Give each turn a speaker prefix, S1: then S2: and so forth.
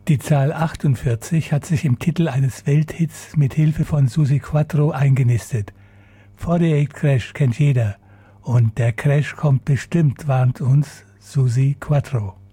S1: Die Zahl 48 hat sich im Titel eines Welthits mit Hilfe von Susi Quatro eingenistet. 48 Crash kennt jeder und der Crash kommt bestimmt, warnt uns Susi Quatro.